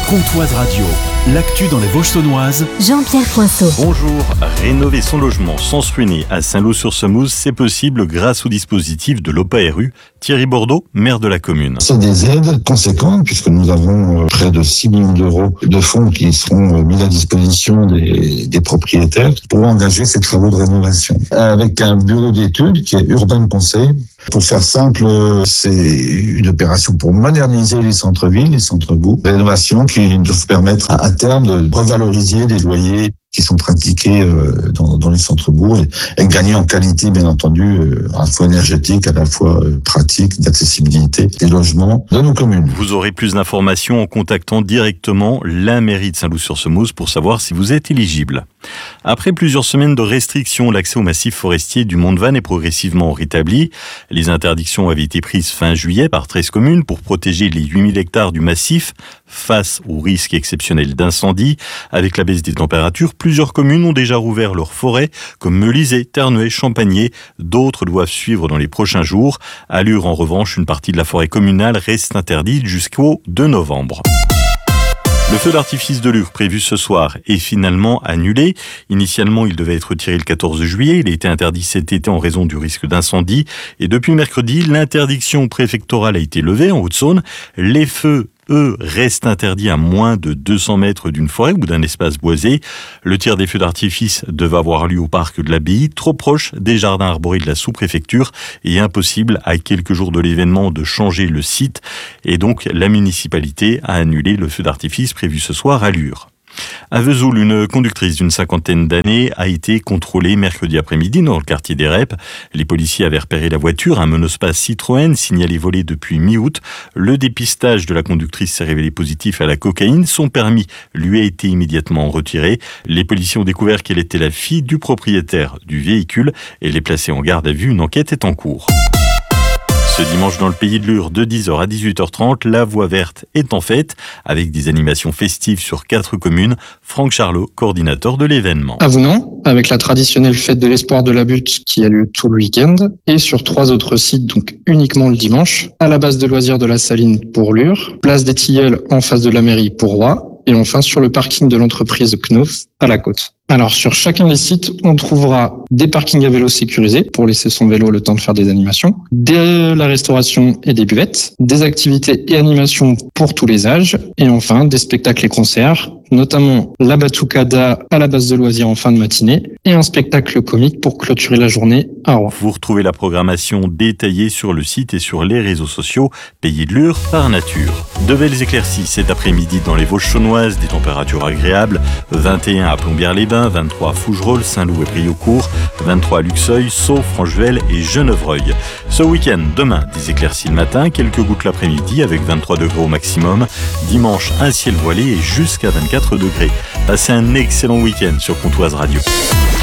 Comtoise Radio, l'actu dans les Vosges saunoises. Jean-Pierre Poinceau. Bonjour, rénover son logement sans se ruiner à Saint-Lô-sur-Semouse, c'est possible grâce au dispositif de l'OPARU. Thierry Bordeaux, maire de la commune. C'est des aides conséquentes puisque nous avons près de 6 millions d'euros de fonds qui seront mis à disposition des propriétaires pour engager ces travaux de rénovation. Avec un bureau d'études qui est Urbain Conseil. Pour faire simple, c'est une opération pour moderniser les centres-villes, les centres-bourgs. Rénovation qui doivent permettre à terme de revaloriser les loyers qui sont pratiqués dans les centres-bourgs et gagner en qualité, bien entendu, à la fois énergétique, à la fois pratique, d'accessibilité des logements de nos communes. Vous aurez plus d'informations en contactant directement la mairie de Saint-Lô-sur-Semouse pour savoir si vous êtes éligible. Après plusieurs semaines de restrictions, l'accès au massif forestier du Mont-de-Vanne est progressivement rétabli. Les interdictions avaient été prises fin juillet par 13 communes pour protéger les 8000 hectares du massif face au risque exceptionnel d'incendie. Avec la baisse des températures, plusieurs communes ont déjà rouvert leurs forêts, comme Melisay, Terneuil, Champagné. D'autres doivent suivre dans les prochains jours. À Lure, en revanche, une partie de la forêt communale reste interdite jusqu'au 2 novembre. Le feu d'artifice de Lure prévu ce soir est finalement annulé. Initialement, il devait être tiré le 14 juillet. Il a été interdit cet été en raison du risque d'incendie. Et depuis mercredi, l'interdiction préfectorale a été levée en Haute-Saône. Les feux, eux, restent interdits à moins de 200 mètres d'une forêt ou d'un espace boisé. Le tir des feux d'artifice devait avoir lieu au parc de l'Abbaye, trop proche des jardins arborés de la sous-préfecture et impossible à quelques jours de l'événement de changer le site. Et donc, la municipalité a annulé le feu d'artifice prévu ce soir à Lure. À Vesoul, une conductrice d'une 50aine d'années a été contrôlée mercredi après-midi dans le quartier des Rèpes. Les policiers avaient repéré la voiture, un monospace Citroën signalé volé depuis mi-août. Le dépistage de la conductrice s'est révélé positif à la cocaïne. Son permis lui a été immédiatement retiré. Les policiers ont découvert qu'elle était la fille du propriétaire du véhicule. Elle est placée en garde à vue. Une enquête est en cours. Ce dimanche dans le pays de Lure, de 10h à 18h30, la voie verte est en fête avec des animations festives sur 4 communes. Franck Charlot, coordinateur de l'événement. À Vounan, avec la traditionnelle fête de l'espoir de la butte qui a lieu tout le week-end, et sur 3 autres sites, donc uniquement le dimanche, à la base de loisirs de la Saline pour Lure, place des Tilleuls en face de la mairie pour Roy, et enfin sur le parking de l'entreprise Knauf à la Côte. Alors sur chacun des sites, on trouvera des parkings à vélo sécurisés pour laisser son vélo le temps de faire des animations, de la restauration et des buvettes, des activités et animations pour tous les âges, et enfin des spectacles et concerts, notamment la Batucada à la base de loisirs en fin de matinée et un spectacle comique pour clôturer la journée à Rouen. Vous retrouvez la programmation détaillée sur le site et sur les réseaux sociaux Pays de Lure par nature. De belles éclaircies cet après-midi dans les Vosges saunoises, des températures agréables, 21 à Plombières-les-Bains, 23 à Fougerolles, Saint-Loup et Brioucourt, 23 à Luxeuil, Sceaux, Franchevel et Genevreuil. Ce week-end, demain, des éclaircies le matin, quelques gouttes l'après-midi avec 23 degrés au maximum. Dimanche, un ciel voilé et jusqu'à 24 degrés. Passez un excellent week-end sur Comtoise Radio.